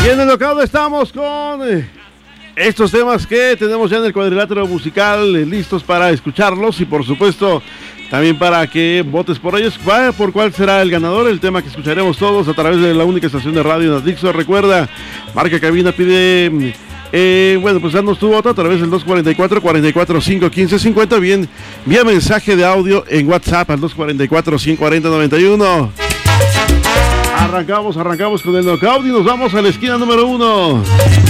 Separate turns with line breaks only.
Y en el locado estamos con estos temas que tenemos ya en el cuadrilátero musical, listos para escucharlos y por supuesto también para que votes por ellos. Va por cuál será el ganador, el tema que escucharemos todos a través de la única estación de radio en Dixo. Recuerda, marca cabina, pide, bueno, pues danos tu voto a través del 244-44-515-50, bien, vía mensaje de audio en WhatsApp al 244-140-91. Arrancamos con el knockout y nos vamos a la esquina número 1.